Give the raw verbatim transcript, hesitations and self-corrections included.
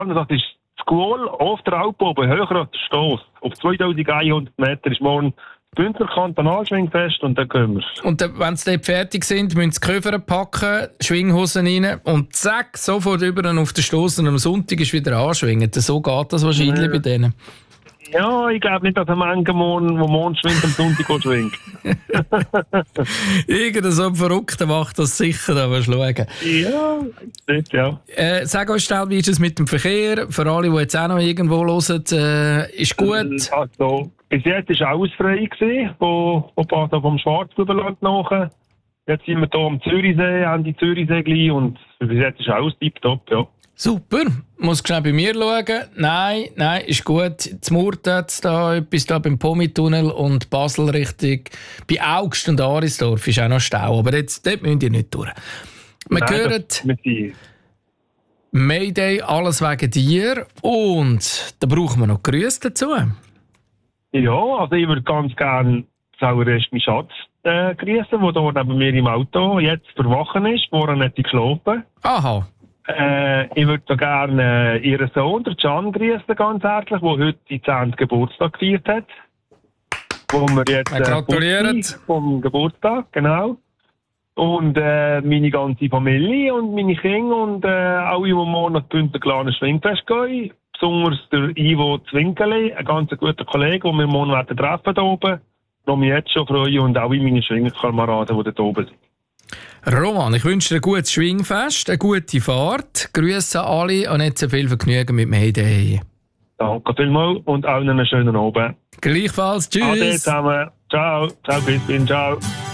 Das ist das Goal auf der Alp oben, höher als der Stoss. Auf zweitausendeinhundert Meter ist morgen das Bündner Kantonalschwingfest und dann können wir. Und dann, wenn sie dort fertig sind, müssen sie die Koffer packen, Schwinghosen rein und zack, sofort über und auf den Stoss und am Sonntag ist wieder anschwingen. So geht das wahrscheinlich äh. bei denen. Ja, ich glaube nicht, dass ein Menge morgen, wo morgen schwingt, am Sonntag auch schwingt. Irgend so ein Verrückter macht das sicher, aber schauen. Ja, nicht, ja. Äh, sag uns schnell, wie ist es mit dem Verkehr? Für alle, die jetzt auch noch irgendwo hören, äh, ist gut? Also, bis jetzt war alles frei gewesen, wo, wo also vom Schwarzbubenland nachher. Jetzt sind wir hier am Zürichsee, haben die Zürichsee gleich und bis jetzt ist alles tipptopp, ja. Super. Muss schnell bei mir schauen. Nein, nein, ist gut. Zum Murten hat es da etwas da beim Pomitunnel und Basel richtig. Bei Augst und Arisdorf ist auch noch Stau. Aber jetzt, dort müsst ihr nicht durch. Wir Nein, hören Mayday, alles wegen dir. Und da brauchen wir noch Grüße dazu. Ja, also ich würde ganz gerne zuallererst meinen Schatz äh, grüßen, der hier neben mir im Auto jetzt verwachen ist, wo er nicht geschlafen. Aha. Äh, ich würde so gerne äh, ihren Sohn, der Can, grüßen, ganz herzlich, der heute seinen zehnten Geburtstag gefeiert hat. Wo wir jetzt, äh, gratulieren. Vom Geburtstag, genau. Und äh, meine ganze Familie und meine Kinder und äh, alle, die morgen nach Bündner Glaner Schwingfest gehen. Besonders der Ivo Zwinkeli, ein ganz guter Kollege, den wir morgen werden treffen hier oben. Ich mich jetzt schon freuen und auch meine Schwingerkameraden, die dort oben sind. Roman, ich wünsche dir ein gutes Schwingfest, eine gute Fahrt. Grüße alle und nicht so viel Vergnügen mit Mayday. Danke vielmals und allen einen schönen Abend. Gleichfalls, tschüss. Ade zusammen. Ciao. Ciao, bis dann. Ciao.